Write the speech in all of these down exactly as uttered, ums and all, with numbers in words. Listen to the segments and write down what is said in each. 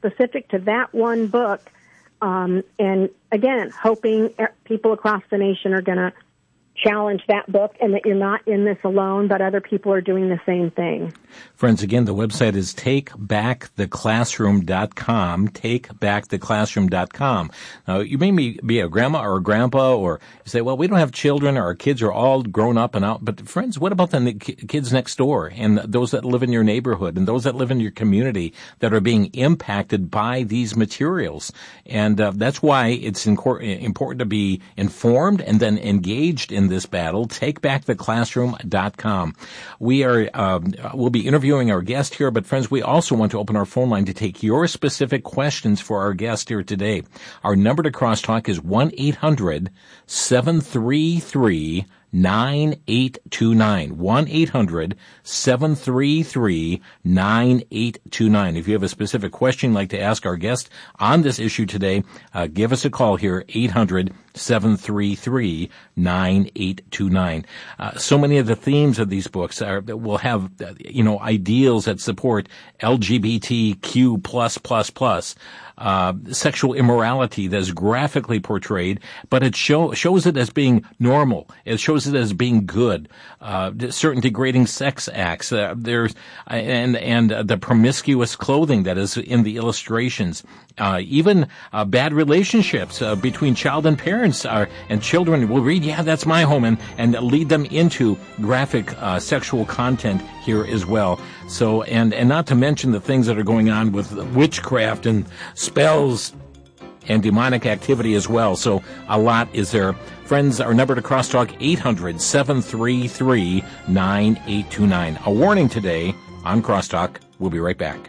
specific to that one book. Um, and again, hoping people across the nation are going to challenge that book and that you're not in this alone, but other people are doing the same thing. Friends, again, the website is take back the classroom dot com, take back the classroom dot com. Now, you may be a grandma or a grandpa, or you say, well, we don't have children, or our kids are all grown up and out. But friends, what about the kids next door and those that live in your neighborhood and those that live in your community that are being impacted by these materials? And uh, that's why it's important to be informed and then engaged in this battle. take back the classroom dot com. We are, um, we'll be interviewing our guest here, but friends, we also want to open our phone line to take your specific questions for our guest here today. Our number to crosstalk is one eight hundred seven three three nine eight two nine. one eight hundred seven three three nine eight two nine. If you have a specific question you'd like to ask our guest on this issue today, uh, give us a call here, eight hundred seven three three nine eight two nine. Uh, so many of the themes of these books are, will have, uh, you know, ideals that support L G B T Q plus, plus, plus. Uh, sexual immorality that's graphically portrayed, but it show, shows it as being normal. It shows it as being good. Uh, certain degrading sex acts. Uh, there's and and uh, the promiscuous clothing that is in the illustrations. Uh, even uh, bad relationships uh, between child and parents are, and children will read, yeah, that's my home, and, and lead them into graphic uh, sexual content here as well. So, and, and not to mention the things that are going on with witchcraft and spells and demonic activity as well. So a lot is there. Friends, our number to crosstalk, eight hundred seven three three nine eight two nine. A warning today on Crosstalk. We'll be right back.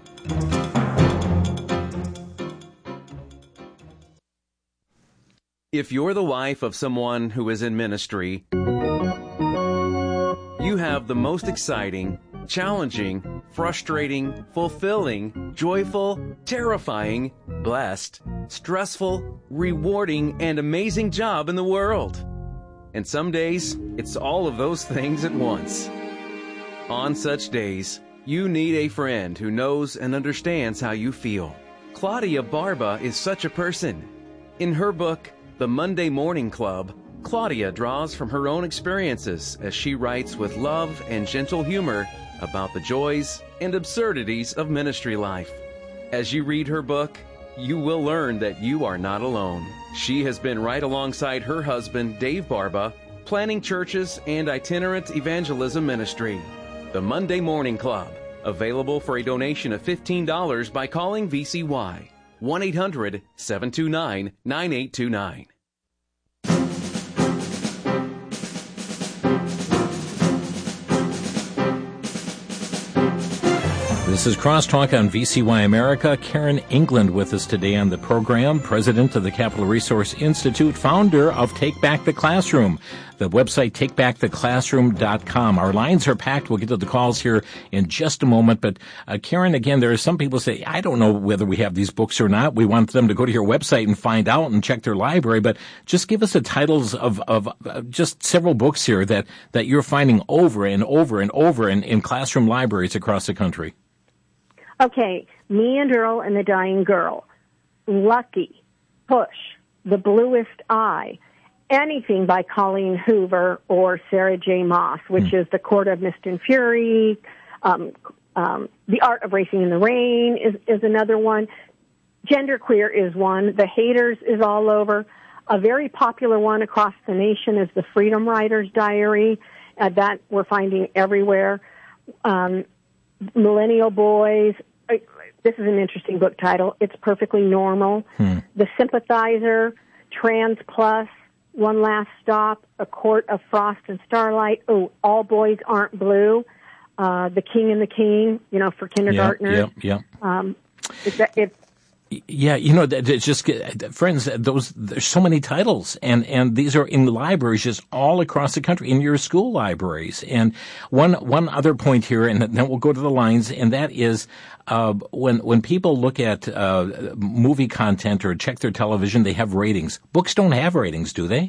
If you're the wife of someone who is in ministry, you have the most exciting, challenging, frustrating, fulfilling, joyful, terrifying, blessed, stressful, rewarding, and amazing job in the world. And some days, it's all of those things at once. On such days, you need a friend who knows and understands how you feel. Claudia Barba is such a person. In her book, The Monday Morning Club, Claudia draws from her own experiences as she writes with love and gentle humor about the joys and absurdities of ministry life. As you read her book, you will learn that you are not alone. She has been right alongside her husband, Dave Barba, planning churches and itinerant evangelism ministry. The Monday Morning Club, available for a donation of fifteen dollars by calling V C Y. one eight hundred seven two nine nine eight two nine. This is Crosstalk on V C Y America. Karen England with us today on the program, president of the Capital Resource Institute, founder of Take Back the Classroom. The website, take back the classroom dot com. Our lines are packed. We'll get to the calls here in just a moment. But, uh, Karen, again, there are some people say, I don't know whether we have these books or not. We want them to go to your website and find out and check their library. But just give us the titles of, of uh, just several books here that, that you're finding over and over and over in, in classroom libraries across the country. Okay, Me and Earl and the Dying Girl, Lucky, Push, The Bluest Eye, anything by Colleen Hoover or Sarah J. Moss, which mm. is The Court of Mist and Fury, um, um, The Art of Racing in the Rain is, is another one. Genderqueer is one. The Haters is all over. A very popular one across the nation is The Freedom Writer's Diary. Uh, that we're finding everywhere. Um, Millennial Boys. This is an interesting book title. It's Perfectly Normal. Hmm. The Sympathizer, Trans Plus, One Last Stop, A Court of Frost and Starlight. Oh, All Boys Aren't Blue. Uh, the King and the King, you know, for kindergartners. Yeah, yeah, yeah. Um, it's, it's Yeah, you know, it's just, friends, those, there's so many titles, and, and these are in libraries just all across the country, in your school libraries. And one, one other point here, and then we'll go to the lines, and that is, uh, when, when people look at, uh, movie content or check their television, they have ratings. Books don't have ratings, do they?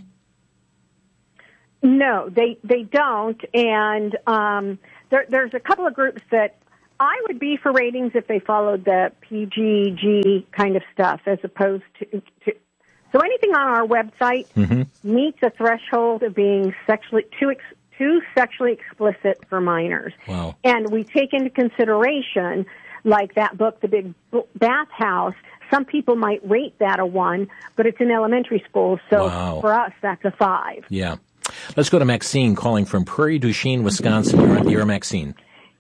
No, they, they don't. And, um, there, there's a couple of groups that I would be for ratings if they followed the P G G kind of stuff as opposed to, to so anything on our website mm-hmm. meets a threshold of being sexually too ex, too sexually explicit for minors. Wow. And we take into consideration, like that book, The Big Bathhouse, some people might rate that a one, but it's in elementary school, so wow. for us, that's a five. Yeah. Let's go to Maxine calling from Prairie du Chien, Wisconsin. You're on the air, Maxine.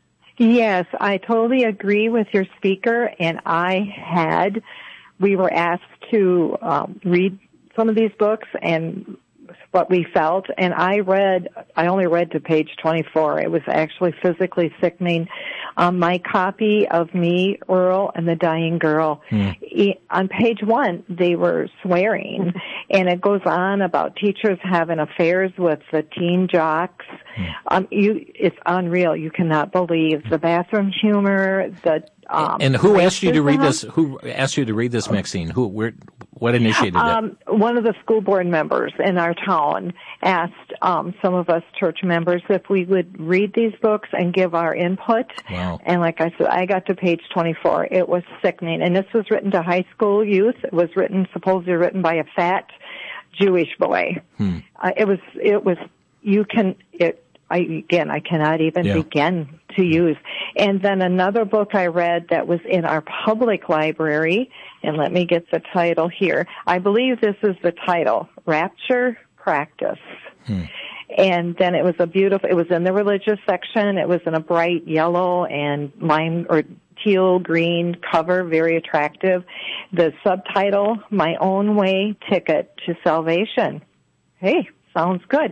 Yes, I totally agree with your speaker, and I had, we were asked to um, read some of these books and what we felt, and I read, I only read to page twenty-four. It was actually physically sickening. Um, my copy of Me, Earl, and the Dying Girl, mm. e- on page one, they were swearing, and it goes on about teachers having affairs with the teen jocks. Mm. Um, you, it's unreal. You cannot believe the bathroom humor, the Um, and who asked you to read this? Who asked you to read this, Maxine? Who? Where? What initiated um, it? One of the school board members in our town asked um, some of us church members if we would read these books and give our input. Wow. And like I said, I got to page twenty-four. It was sickening. And this was written to high school youth. It was written, supposedly written by a fat Jewish boy. Hmm. Uh, it was. It was. You can. It. I, again, I cannot even yeah. begin to use. And then another book I read that was in our public library, and let me get the title here. I believe this is the title, Rapture Practice. Hmm. And then it was a beautiful, it was in the religious section. It was in a bright yellow and lime or teal green cover, very attractive. The subtitle, My Own Way Ticket to Salvation. Hey, sounds good.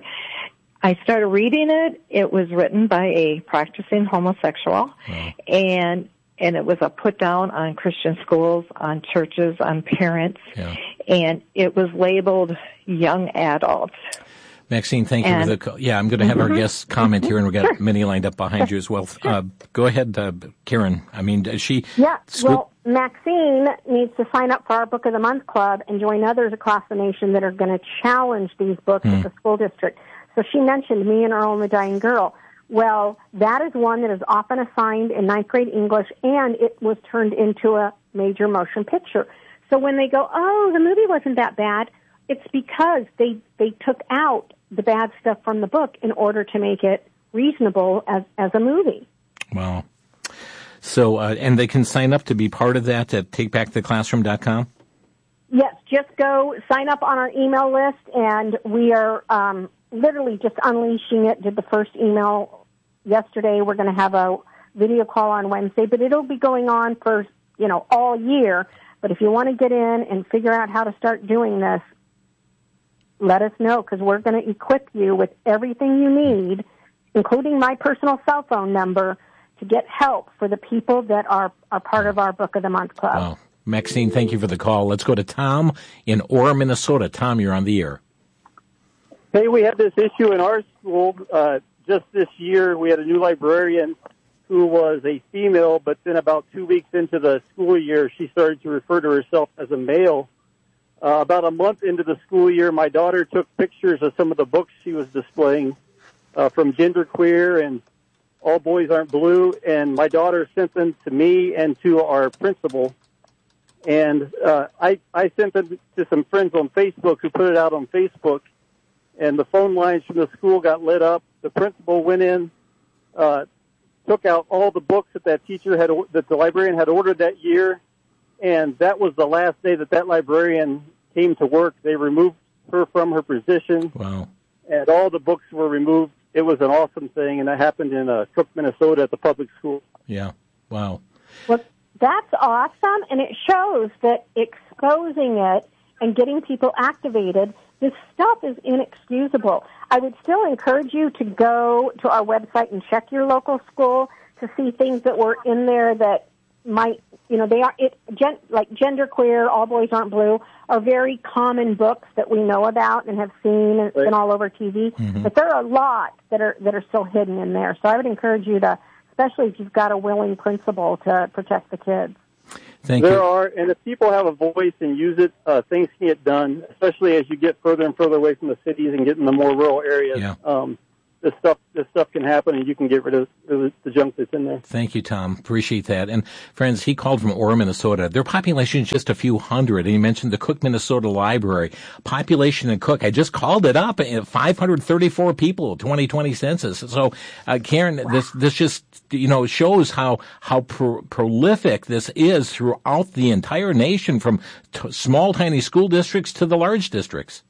I started reading it. It was written by a practicing homosexual, wow. and and it was a put down on Christian schools, on churches, on parents, yeah. and it was labeled young adult. Maxine, thank and, you for the call. Yeah, I'm going to have mm-hmm. our guest comment here, and we've got Minnie lined up behind you as well. Uh, go ahead, uh, Karen. I mean, is she... Yeah, well, Maxine needs to sign up for our Book of the Month Club and join others across the nation that are going to challenge these books mm. at the school district. So she mentioned Me and Earl and the Dying Girl. Well, that is one that is often assigned in ninth grade English, and it was turned into a major motion picture. So when they go, oh, the movie wasn't that bad, it's because they they took out the bad stuff from the book in order to make it reasonable as, as a movie. Wow. So, uh, and they can sign up to be part of that at take back the classroom dot com? Yes, just go sign up on our email list, and we are... Um, literally just unleashing it. Did the first email yesterday. We're going to have a video call on Wednesday, but it'll be going on for, you know, all year. But if you want to get in and figure out how to start doing this, let us know, because we're going to equip you with everything you need, including my personal cell phone number, to get help for the people that are, are part of our Book of the Month Club. Wow. Maxine, thank you for the call. Let's go to Tom in Orem, Minnesota. Tom, you're on the air. Hey, we had this issue in our school uh, just this year. We had a new librarian who was a female, but then about two weeks into the school year, she started to refer to herself as a male. Uh, about a month into the school year, my daughter took pictures of some of the books she was displaying uh, from Genderqueer and All Boys Aren't Blue, and my daughter sent them to me and to our principal. And uh, I, I sent them to some friends on Facebook who put it out on Facebook. And the phone lines from the school got lit up. The principal went in, uh, took out all the books that that teacher had, that the librarian had ordered that year, and that was the last day that that librarian came to work. They removed her from her position. Wow. And all the books were removed. It was an awesome thing, and that happened in uh, Cook, Minnesota at the public school. Yeah. Wow. Well, that's awesome, and it shows that exposing it and getting people activated, this stuff is inexcusable. I would still encourage you to go to our website and check your local school to see things that were in there that might, you know, they are, it, gen, like Genderqueer, All Boys Aren't Blue, are very common books that we know about and have seen, and it's been all over T V. Mm-hmm. But there are a lot that are that are still hidden in there. So I would encourage you to, especially if you've got a willing principal, to protect the kids. Thank there you. are, and if people have a voice and use it, uh, things can get done, especially as you get further and further away from the cities and get in the more rural areas. Yeah. Um, this stuff this stuff can happen, and you can get rid of the, the junk that's in there. Thank you, Tom. Appreciate that. And friends, he called from Orem, Minnesota. Their population is just a few hundred. And he mentioned the Cook, Minnesota Library. Population in Cook, I just called it up, five hundred thirty-four people, twenty twenty census. So, uh, Karen, wow. this this just, you know, shows how how pro- prolific this is throughout the entire nation, from t- small, tiny school districts to the large districts.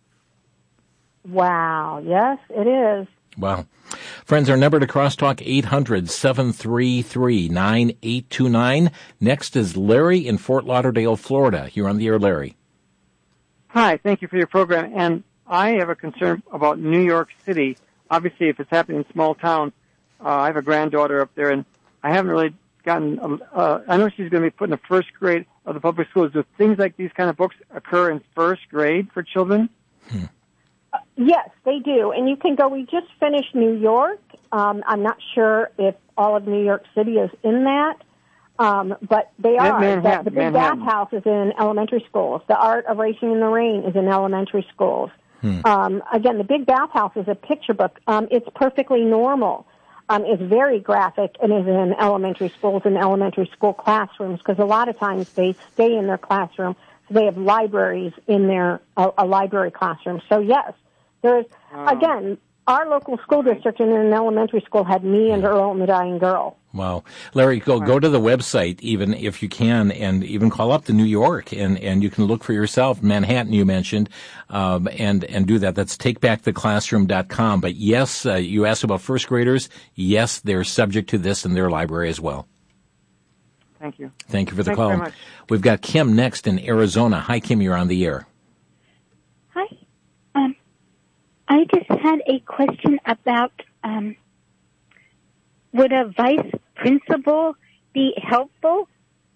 Wow. Yes, it is. Wow. Friends, our number to crosstalk, eight hundred, seven three three, nine eight two nine. Next is Larry in Fort Lauderdale, Florida. You're on the air, Larry. Hi, thank you for your program. And I have a concern about New York City. Obviously, if it's happening in small towns, uh, I have a granddaughter up there, and I haven't really gotten, uh, I know she's going to be put in the first grade of the public schools. Do things like these kind of books occur in first grade for children? Hmm. Yes, they do. And you can go, we just finished New York. Um, I'm not sure if all of New York City is in that, um, but they are. Manhattan, the, the Big Manhattan. Bathhouse is in elementary schools. The Art of Racing in the Rain is in elementary schools. Hmm. Um, again, the Big Bathhouse is a picture book. Um, it's perfectly normal. Um, it's very graphic and is in elementary schools and elementary school classrooms, because a lot of times they stay in their classroom. So they have libraries in their a, a library classroom. So yes, there's wow. again, our local school district in an elementary school had Me and Earl and the Dying Girl. Wow. Larry, go go to the website, even if you can, and even call up to New York, and, and you can look for yourself. Manhattan, you mentioned, um, and, and do that. That's take back the classroom dot com. But yes, uh, you asked about first graders. Yes, they're subject to this in their library as well. Thank you. Thank you for the Thanks call. very much. We've got Kim next in Arizona. Hi, Kim, you're on the air. Hi. Um, I just had a question about, um, would a vice principal be helpful?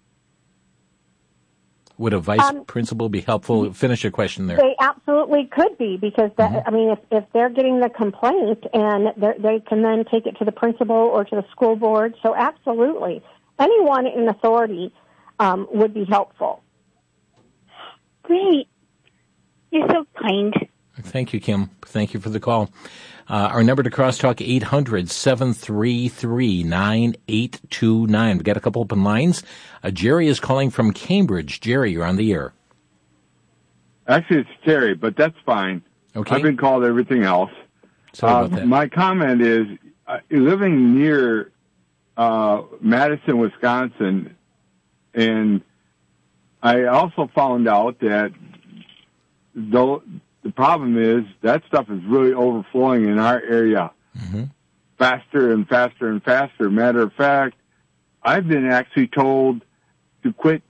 Would a vice Um, principal be helpful? Finish your question there. They absolutely could be, because that, Mm-hmm. I mean, if, if they're getting the complaint, and they can then take it to the principal or to the school board. So absolutely, anyone in authority um, would be helpful. Great. You're so kind. Thank you, Kim. Thank you for the call. Uh, our number to crosstalk, eight hundred, seven three three, nine eight two nine. We've got a couple open lines. Uh, Jerry is calling from Cambridge. Jerry, you're on the air. Actually, it's Terry, but that's fine. Okay. I've been called everything else. Sorry uh, about that. My comment is, uh, living near uh, Madison, Wisconsin, and I also found out that the, the problem is that stuff is really overflowing in our area Mm-hmm. faster and faster and faster. Matter of fact, I've been actually told to quit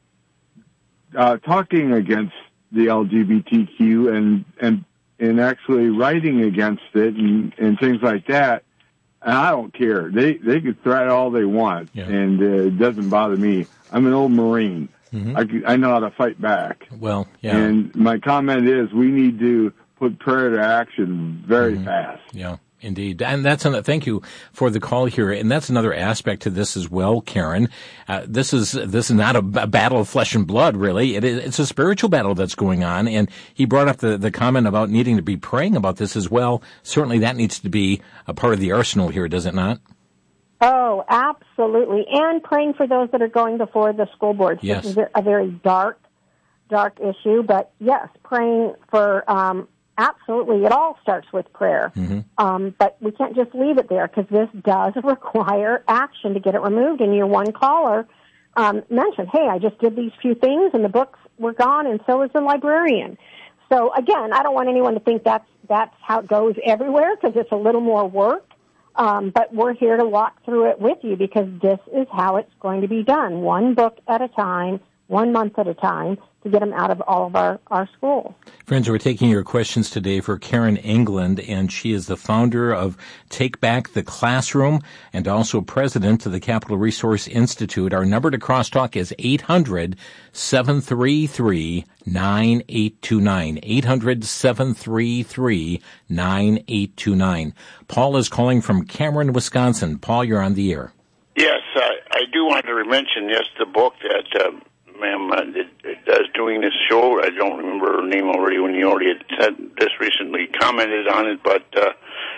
uh, talking against the L G B T Q and, and, and actually writing against it and, and things like that. And I don't care. They, they can threat all they want, Yeah. and uh, it doesn't bother me. I'm an old Marine. Mm-hmm. I, can- I know how to fight back. Well, yeah. And my comment is we need to put prayer to action very Mm-hmm. fast. Yeah, indeed. And that's an, thank you for the call here. And that's another aspect to this as well, Karen. Uh, this is this is not a, b- battle of flesh and blood, really. It is, it's a spiritual battle that's going on. And he brought up the, the comment about needing to be praying about this as well. Certainly that needs to be a part of the arsenal here, does it not? Oh, absolutely. And praying for those that are going before the school boards. Yes. This is a very dark, dark issue. But yes, praying for, um, absolutely, it all starts with prayer. Mm-hmm. Um, but we can't just leave it there, because this does require action to get it removed. And your one caller um, mentioned, hey, I just did these few things and the books were gone, and so is the librarian. So again, I don't want anyone to think that's, that's how it goes everywhere, because it's a little more work. Um, but we're here to walk through it with you, because this is how it's going to be done, one book at a time, one month at a time, to get them out of all of our, our schools. Friends, we're taking your questions today for Karen England, and she is the founder of Take Back the Classroom and also president of the Capital Resource Institute. Our number to crosstalk is eight hundred, seven three three, nine eight two nine. eight hundred, seven three three, nine eight two nine. Paul is calling from Cameron, Wisconsin. Paul, you're on the air. Yes, I, I do want to mention, yes, the book that um, ma'am uh, did, does doing this show. I don't remember her name already when you already had said this recently commented on it, but uh,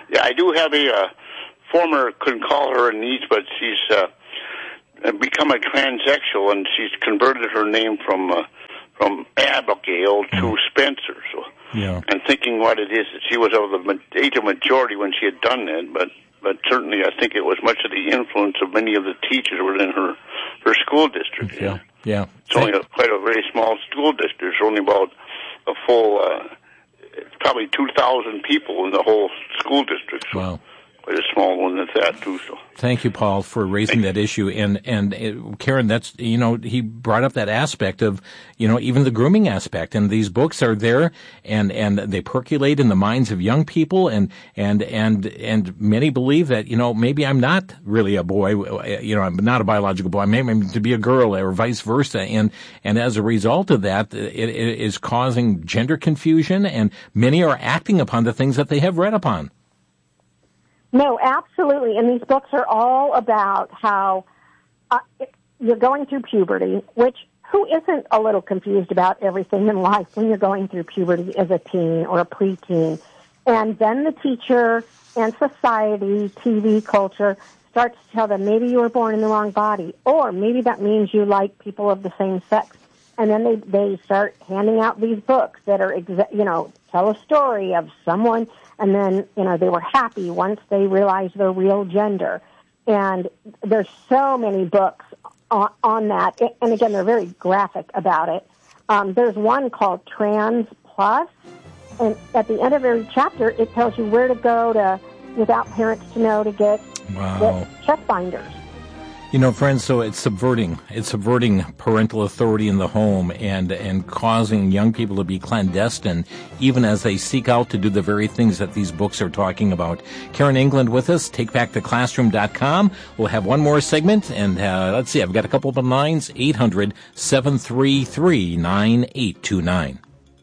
Yeah, I do have a uh, former, couldn't call her a niece, but she's uh, become a transsexual, and she's converted her name from uh, from Abigail to mm. Spencer. So, yeah. I'm thinking what it is that she was of the age of majority when she had done that, but but certainly I think it was much of the influence of many of the teachers within her her school district. Yeah, yeah. It's only a, quite a very small school district. There's only about a full, uh, probably two thousand people in the whole school district. So. Wow. Quite a small one at that, too. So. Thank you, Paul, for raising that issue. And, and uh, Karen, that's, you know, he brought up that aspect of, you know, even the grooming aspect. And these books are there and, and they percolate in the minds of young people. And, and, and, and many believe that, you know, maybe I'm not really a boy, you know, I'm not a biological boy. Maybe I'm to be a girl or vice versa. And, and as a result of that, it, it is causing gender confusion, and many are acting upon the things that they have read upon. No, absolutely. And these books are all about how uh, you're going through puberty, which who isn't a little confused about everything in life when you're going through puberty as a teen or a preteen. And then the teacher and society, T V culture, starts to tell them maybe you were born in the wrong body, or maybe that means you like people of the same sex. And then they, they start handing out these books that are, exa- you know, tell a story of someone. And then, you know, they were happy once they realized their real gender. And there's so many books on, on that. And again, they're very graphic about it. Um, there's one called Trans Plus. And at the end of every chapter, it tells you where to go to, without parents to know, to get, wow. get check binders. You know, friends, so it's subverting, it's subverting parental authority in the home and, and causing young people to be clandestine, even as they seek out to do the very things that these books are talking about. Karen England with us, take back the classroom dot com. We'll have one more segment, and uh, let's see, I've got a couple of lines, eight hundred, seven three three, nine eight two nine.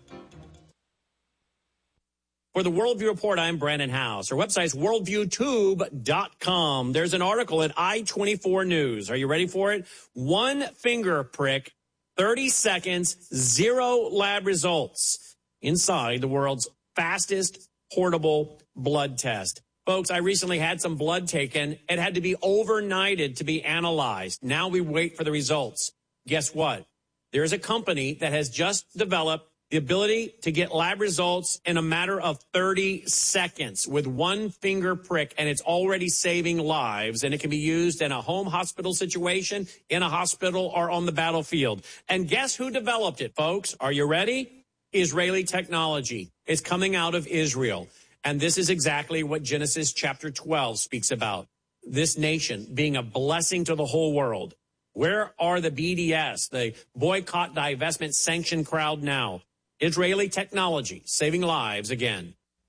For the Worldview Report, I'm Brandon House. Our website's worldview tube dot com. There's an article at I twenty-four News. Are you ready for it? One finger prick, thirty seconds, zero lab results inside the world's fastest portable blood test. Folks, I recently had some blood taken. It had to be overnighted to be analyzed. Now we wait for the results. Guess what? There's a company that has just developed the ability to get lab results in a matter of thirty seconds with one finger prick, and it's already saving lives, and it can be used in a home hospital situation, in a hospital, or on the battlefield. And guess who developed it, folks? Are you ready? Israeli technology. It's coming out of Israel. And this is exactly what Genesis chapter twelve speaks about. This nation being a blessing to the whole world. Where are the B D S, the boycott, divestment, sanction crowd now? Israeli technology, saving lives again.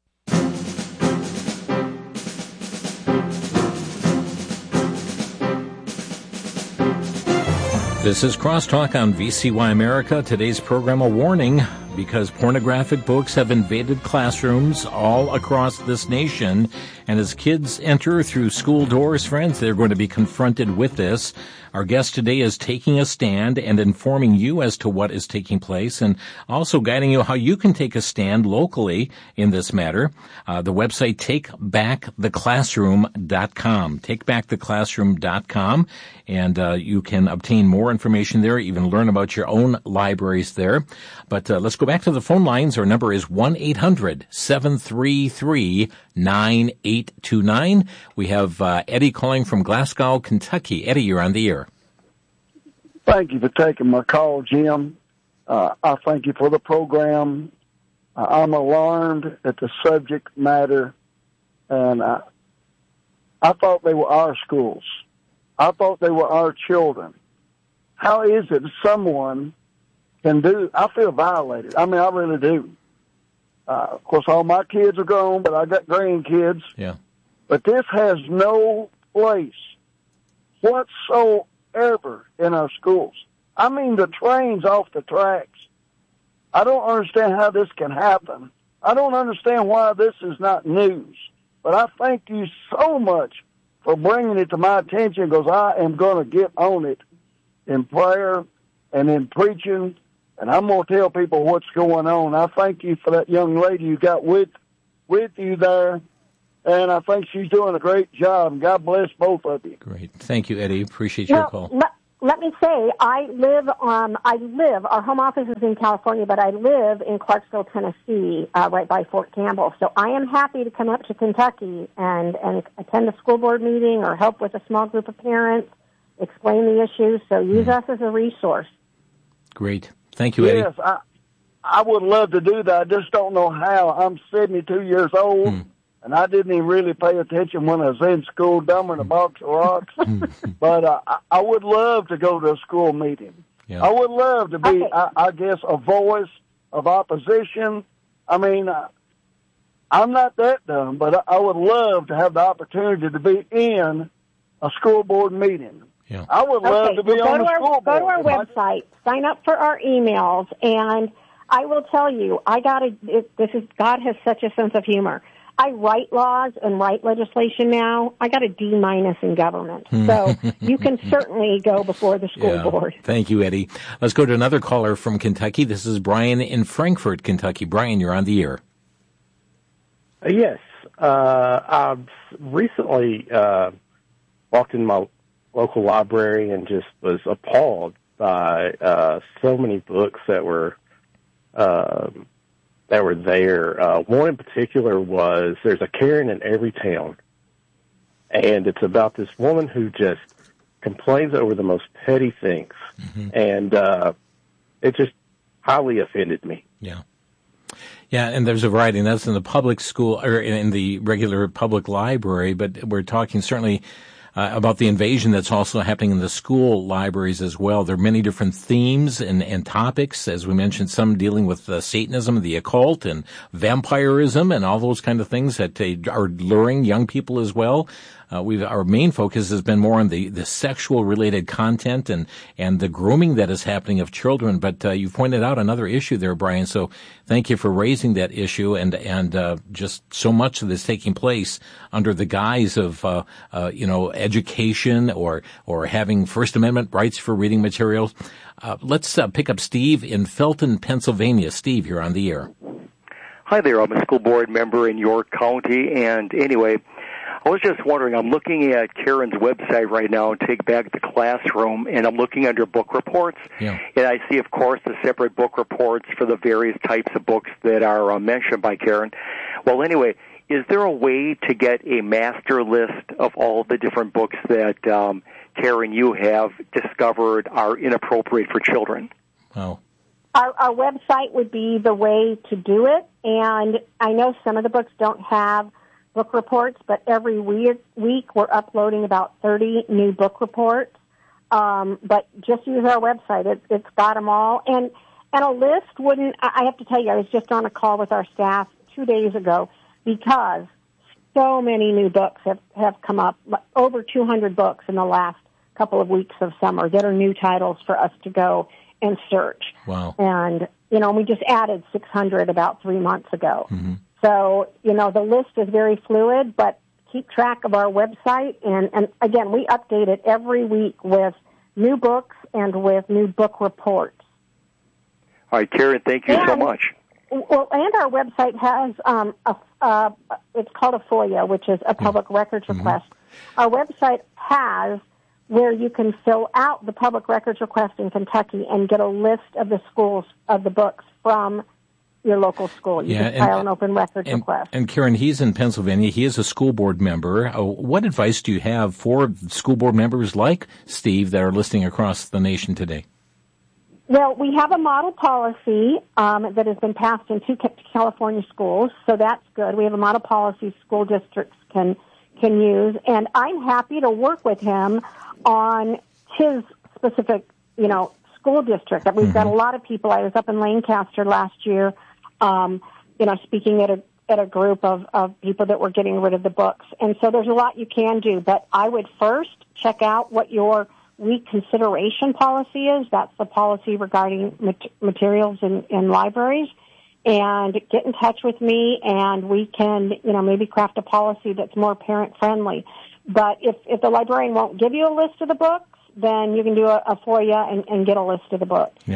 This is Crosstalk on V C Y America. Today's program, a warning, because pornographic books have invaded classrooms all across this nation. And as kids enter through school doors, friends, they're going to be confronted with this. Our guest today is taking a stand and informing you as to what is taking place, and also guiding you how you can take a stand locally in this matter. Uh, the website, take back the classroom dot com. take back the classroom dot com. And uh, you can obtain more information there, even learn about your own libraries there. But uh, let's go back to the phone lines. Our number is one eight hundred, seven three three, nine eight two nine. We have uh, Eddie calling from Glasgow, Kentucky. Eddie, you're on the air. Thank you for taking my call, Jim. Uh, I thank you for the program. Uh, I'm alarmed at the subject matter, and I, I thought they were our schools. I thought they were our children. How is it someone can do, I feel violated. I mean, I really do. Uh, of course, all my kids are grown, but I got grandkids. Yeah. But this has no place whatsoever in our schools. I mean, the train's off the tracks. I don't understand how this can happen. I don't understand why this is not news. But I thank you so much for bringing it to my attention, because I am going to get on it in prayer and in preaching, and I'm going to tell people what's going on. I thank you for that young lady you got with with you there, and I think she's doing a great job. And God bless both of you. Great. Thank you, Eddie. Appreciate your well, call. Let, let me say, I live, um, I live, our home office is in California, but I live in Clarksville, Tennessee, uh, right by Fort Campbell. So I am happy to come up to Kentucky and, and attend a school board meeting or help with a small group of parents, explain the issues. So use mm. us as a resource. Great. Thank you, Eddie. Yes, I, I would love to do that. I just don't know how. I'm seventy-two years old, mm. and I didn't even really pay attention when I was in school, dumber than a box of rocks. But uh, I, I would love to go to a school meeting. Yeah. I would love to be, okay. I, I guess, a voice of opposition. I mean, uh, I'm not that dumb, but I, I would love to have the opportunity to be in a school board meeting. Yeah. I would love okay, to be well, on the our, school board. Go to our website, sign up for our emails, and I will tell you, I got to, this is, God has such a sense of humor. I write laws and write legislation now. I got a D minus in government. So you can certainly go before the school yeah. board. Thank you, Eddie. Let's go to another caller from Kentucky. This is Brian in Frankfort, Kentucky. Brian, you're on the air. Uh, yes. Uh, I've recently uh, walked in my local library and just was appalled by uh, so many books that were Um, that were there. Uh, one in particular was There's a Karen in Every Town, and it's about this woman who just complains over the most petty things, mm-hmm. and uh, it just highly offended me. Yeah. Yeah, and there's a variety, and that's in the public school, or in the regular public library, but we're talking certainly Uh, about the invasion that's also happening in the school libraries as well. There are many different themes and, and topics, as we mentioned, some dealing with uh, Satanism, the occult, and vampirism, and all those kind of things that uh, are luring young people as well. Uh, we've, our main focus has been more on the, the sexual-related content and, and the grooming that is happening of children. But uh, you pointed out another issue there, Brian, so thank you for raising that issue, and, and uh, just so much of this taking place under the guise of, uh, uh, you know, education or, or having First Amendment rights for reading materials. Uh, let's uh, pick up Steve in Felton, Pennsylvania. Steve, you're on the air. Hi there. I'm a school board member in York County, and anyway, I was just wondering, I'm looking at Karen's website right now, Take Back the Classroom, and I'm looking under book reports. Yeah. And I see, of course, the separate book reports for the various types of books that are uh, mentioned by Karen. Well, anyway, is there a way to get a master list of all the different books that, um, Karen, you have discovered are inappropriate for children? Oh. Our, our website would be the way to do it, and I know some of the books don't have book reports, but every week, week we're uploading about thirty new book reports. Um, but just use our website; it, it's got them all. And and a list wouldn't. I have to tell you, I was just on a call with our staff two days ago because so many new books have have come up. Over two hundred books in the last couple of weeks of summer that are new titles for us to go and search. Wow! And you know, we just added six hundred about three months ago. Mm-hmm. So, you know, the list is very fluid, but keep track of our website. And, and again, we update it every week with new books and with new book reports. All right, Karen, thank you and, so much. Well, and our website has, um, a, uh, it's called a FOIA, which is a public records request. Mm-hmm. Our website has where you can fill out the public records request in Kentucky and get a list of the schools, of the books from your local school. You yeah, can file and, an open records and, request. And Karen, he's in Pennsylvania. He is a school board member. Uh, what advice do you have for school board members like Steve that are listening across the nation today? Well, we have a model policy um, that has been passed in two California schools, so that's good. We have a model policy school districts can can use, and I'm happy to work with him on his specific, you know, school district. We've mm-hmm. got a lot of people. I was up in Lancaster last year, um, you know, speaking at a at a group of, of people that were getting rid of the books. And so there's a lot you can do, but I would first check out what your reconsideration policy is. That's the policy regarding mat- materials in, in libraries. And get in touch with me, and we can, you know, maybe craft a policy that's more parent-friendly. But if, if the librarian won't give you a list of the books, then you can do a, a FOIA and, and get a list of the books. Yeah.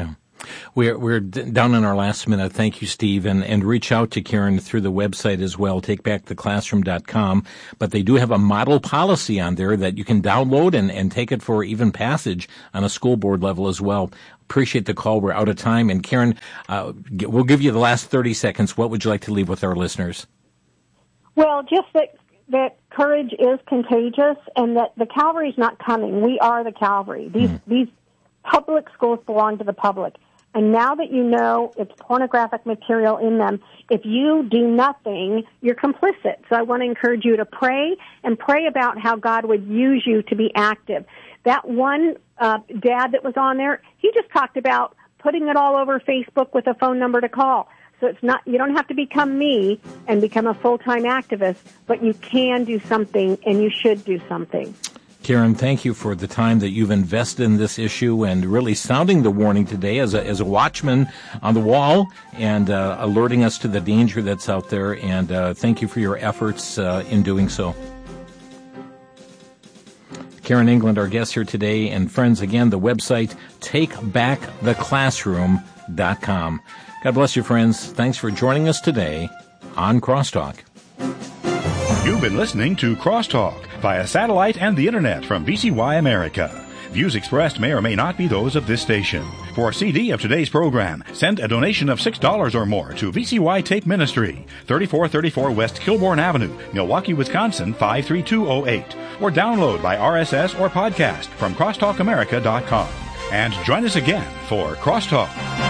We're we're d- down in our last minute. Thank you, Steve, and and reach out to Karen through the website as well, take back the classroom dot com. But they do have a model policy on there that you can download and and take it for even passage on a school board level as well. Appreciate the call. We're out of time, and Karen, uh, we'll give you the last thirty seconds. What would you like to leave with our listeners? Well, just that that courage is contagious, and that the Calvary's not coming. We are the Calvary. These mm. these public schools belong to the public. And now that you know it's pornographic material in them, if you do nothing, you're complicit. So I want to encourage you to pray and pray about how God would use you to be active. That one uh, dad that was on there, he just talked about putting it all over Facebook with a phone number to call. So it's not, you don't have to become me and become a full-time activist, but you can do something, and you should do something. Karen, thank you for the time that you've invested in this issue and really sounding the warning today as a, as a watchman on the wall and uh, alerting us to the danger that's out there. And uh, thank you for your efforts uh, in doing so. Karen England, our guest here today. And friends, again, the website, take back the classroom dot com. God bless you, friends. Thanks for joining us today on Crosstalk. You've been listening to Crosstalk via satellite and the Internet from V C Y America. Views expressed may or may not be those of this station. For a C D of today's program, send a donation of six dollars or more to V C Y Tape Ministry, thirty-four thirty-four West Kilbourne Avenue, Milwaukee, Wisconsin, five three two oh eight. Or download by R S S or podcast from crosstalk america dot com. And join us again for Crosstalk.